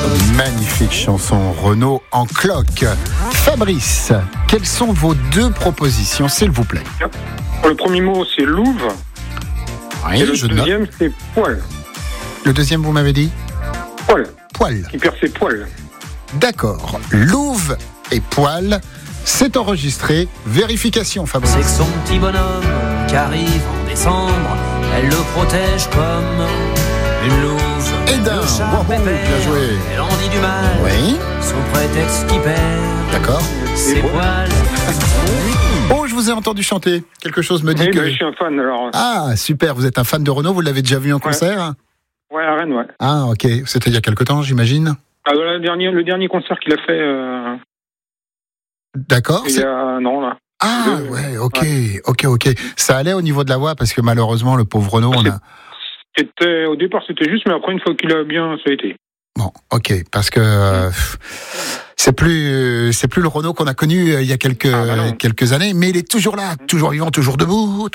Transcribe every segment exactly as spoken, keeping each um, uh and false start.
Magnifique chanson, Renaud en cloque. Fabrice, quelles sont vos deux propositions, s'il vous plaît? Le premier mot, c'est louve. Oui, et le je deuxième, note. c'est poil. Le deuxième, vous m'avez dit? Poil. Poil. Qui perd ses poils. D'accord. Louve et poil, c'est enregistré. Vérification, Fabrice. C'est que son petit bonhomme qui arrive en décembre, elle le protège comme une louve. Et d'un, Le chat wow, pépère, bien joué. elle en dit du mal, Oui, sous prétexte qu'il perd d'accord. ses poils. Oh, je vous ai entendu chanter. Quelque chose me dit Oui, que... ben, je suis un fan, alors. Ah, super, vous êtes un fan de Renaud, vous l'avez déjà vu en concert? Ouais, à Rennes, ouais. Ah, ok. C'était il y a quelque temps, j'imagine? Ah, le, dernier, le dernier concert qu'il a fait, euh, D'accord. il y a un an, là. Ah, Deux, ouais, ok, ok, ok. Ça allait au niveau de la voix, parce que malheureusement, le pauvre Renaud, on a... C'était, au départ, c'était juste, mais après, une fois qu'il a bien, ça a été. Bon, ok, parce que euh, c'est plus c'est plus le Renaud qu'on a connu euh, il y a quelques Ah, bah non. quelques années, mais il est toujours là, toujours vivant, toujours debout.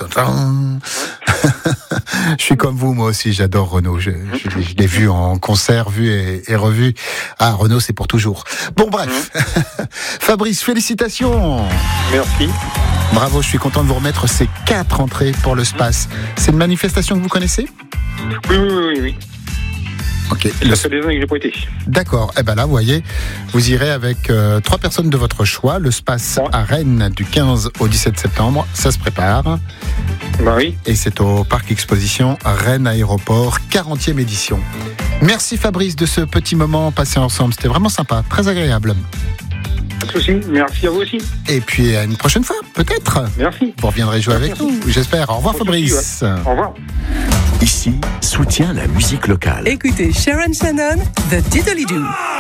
Je suis comme vous, moi aussi, j'adore Renaud. Je, je, je l'ai vu en concert, vu et, et revu. Ah, Renaud, c'est pour toujours. Bon, bref. Fabrice, félicitations. Merci. Bravo, je suis content de vous remettre ces quatre entrées pour le Space. C'est une manifestation que vous connaissez? Oui, oui, oui, oui. Ok. Ça fait des années que j'ai pas été. D'accord. Eh ben là, vous voyez, vous irez avec euh, trois personnes de votre choix. Le Space Ouais. à Rennes du quinze au dix-sept septembre. Ça se prépare. Bah oui. Et c'est au Parc Exposition Rennes Aéroport, quarantième édition. Merci Fabrice de ce petit moment passé ensemble. C'était vraiment sympa, très agréable. Pas de souci. Merci à vous aussi. Et puis à une prochaine fois, peut-être. Merci. Vous reviendrez jouer avec Merci. nous, j'espère. Au revoir Pas de souci, Fabrice. ouais. Au revoir. Ici, soutient la musique locale. Écoutez Sharon Shannon, The Diddly-Doo.